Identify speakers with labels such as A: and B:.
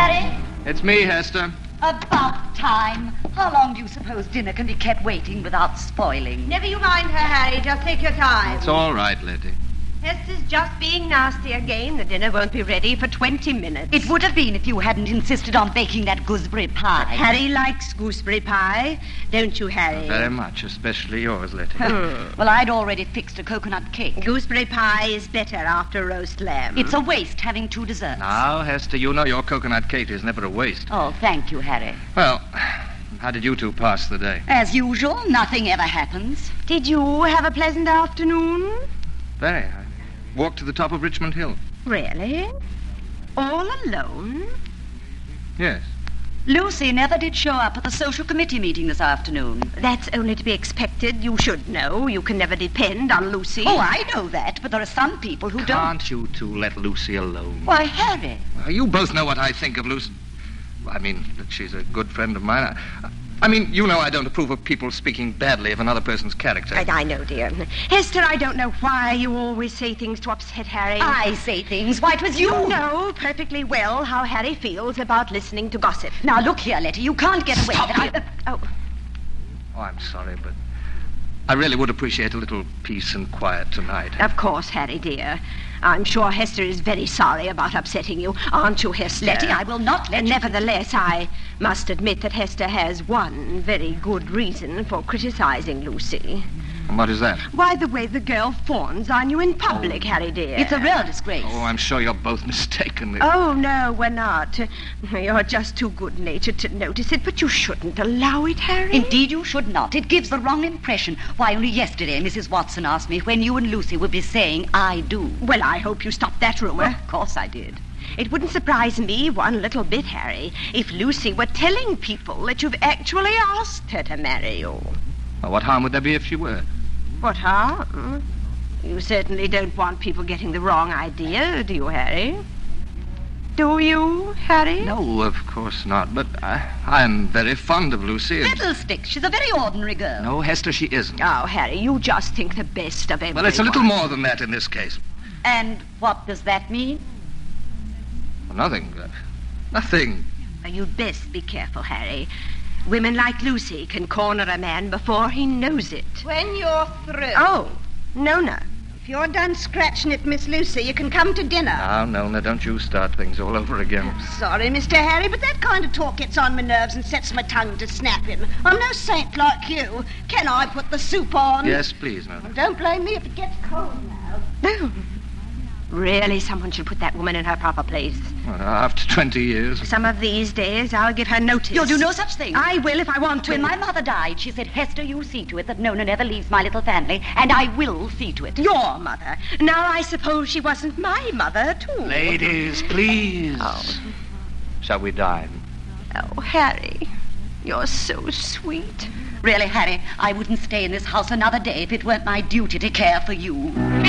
A: Harry?
B: It's me, Hester.
A: About time. How long do you suppose dinner can be kept waiting without spoiling?
C: Never you mind her, Harry. Just take your time.
B: It's all right, Letty.
C: Hester's just being nasty again. The dinner won't be ready for 20 minutes.
A: It would have been if you hadn't insisted on baking that gooseberry pie.
C: Harry likes gooseberry pie. Don't you, Harry?
B: Very much, especially yours, Letty.
A: Well, I'd already fixed a coconut cake.
C: Gooseberry pie is better after roast lamb.
A: It's a waste having two desserts.
B: Now, Hester, you know your coconut cake is never a waste.
A: Oh, thank you, Harry.
B: Well, how did you two pass the day?
A: As usual, nothing ever happens.
C: Did you have a pleasant afternoon?
B: Very. I walked to the top of Richmond Hill.
C: Really? All alone?
B: Yes.
A: Lucy never did show up at the social committee meeting this afternoon.
C: That's only to be expected. You should know. You can never depend on Lucy.
A: Oh, I know that, but there are some people who don't.
B: Can't you two let Lucy alone?
A: Why, Harry.
B: Well, you both know what I think of Lucy. I mean, that she's a good friend of mine. I mean, you know I don't approve of people speaking badly of another person's character.
C: I know, dear. Hester, I don't know why you always say things to upset Harry.
A: I say things. Why, it was you.
C: You know perfectly well how Harry feels about listening to gossip.
A: Now, look here, Letty. You can't get away
B: Stop
A: with it.
B: it. Oh, I'm sorry, but I really would appreciate a little peace and quiet tonight.
C: Of course, Harry, dear. I'm sure Hester is very sorry about upsetting you. Aren't you, Hester?
A: Letty, I will not let you...
C: Nevertheless, I must admit that Hester has one very good reason for criticizing Lucy.
B: And what is that?
C: Why, the way the girl fawns on you in public, Harry, dear.
A: It's a real disgrace.
B: Oh, I'm sure you're both mistaken.
C: Oh, no, we're not. You're just too good-natured to notice it, but you shouldn't allow it, Harry.
A: Indeed, you should not. It gives the wrong impression. Why, only yesterday Mrs. Watson asked me when you and Lucy would be saying, I do.
C: Well, I hope you stopped that rumor.
A: Well, of course I did.
C: It wouldn't surprise me one little bit, Harry, if Lucy were telling people that you've actually asked her to marry you.
B: Well, what harm would there be if she were?
C: What harm? You certainly don't want people getting the wrong idea, do you, Harry? Do you, Harry?
B: No, of course not. But I'm very fond of Lucy.
A: Fiddlesticks. She's a very ordinary girl.
B: No, Hester, she isn't.
C: Oh, Harry, you just think the best of everyone.
B: Well, it's a little more than that in this case.
A: And what does that mean?
B: Well, nothing. Nothing.
C: You'd best be careful, Harry. Women like Lucy can corner a man before he knows it.
D: When you're through.
C: Oh, Nona.
D: If you're done scratching it, Miss Lucy, you can come to dinner.
B: Now, Nona, don't you start things all over again.
D: Sorry, Mr. Harry, but that kind of talk gets on my nerves and sets my tongue to snapping. I'm no saint like you. Can I put the soup on?
B: Yes, please, Nona.
D: Well, don't blame me if it gets cold now.
C: No. Really, someone should put that woman in her proper place.
B: Well, after 20 years.
C: Some of these days, I'll give her notice.
A: You'll do no such thing.
C: I will if I want to.
A: When my mother died, she said, Hester, you see to it that Nona never leaves my little family, and I will see to it.
C: Your mother. Now, I suppose she wasn't my mother, too.
B: Ladies, please.
C: Oh.
B: Shall we dine?
C: Oh, Harry, you're so sweet.
A: Really, Harry, I wouldn't stay in this house another day if it weren't my duty to care for you.